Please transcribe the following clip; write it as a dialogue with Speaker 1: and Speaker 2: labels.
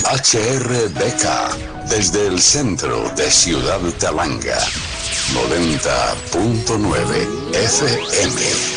Speaker 1: HRDK, desde el centro de Ciudad Talanga, 90.9 FM.